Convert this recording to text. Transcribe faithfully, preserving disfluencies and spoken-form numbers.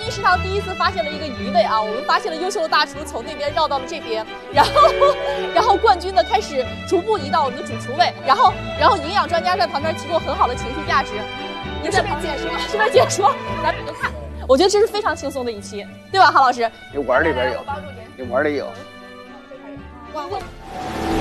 民食堂第一次发现了一个疑问啊，我们发现了优秀的大厨从那边绕到了这边，然后然后冠军呢开始逐步移到我们的主厨位，然后然后营养专家在旁边提供很好的情绪价值。您这边解说，这边解说，咱们看，我觉得这是非常轻松的一期，对吧，郝老师？ 你碗里边有，你碗里有。 我我。